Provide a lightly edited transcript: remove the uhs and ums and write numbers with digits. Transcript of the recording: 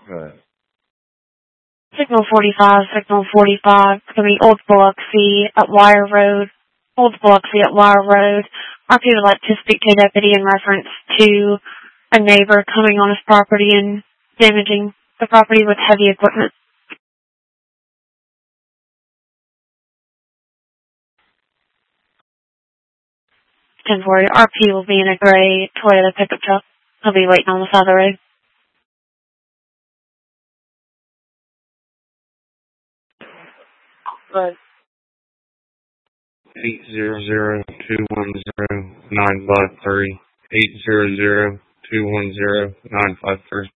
Good. Signal 45, Signal 45, it's going to be Old Biloxi at Wire Road. Old Biloxi at Wire Road. RP would like to speak to a deputy in reference to a neighbor coming on his property and damaging the property with heavy equipment. 1040. RP will be in a gray Toyota pickup truck. He'll be waiting on the side of the road. Good. 800-210-953. 800-210-953.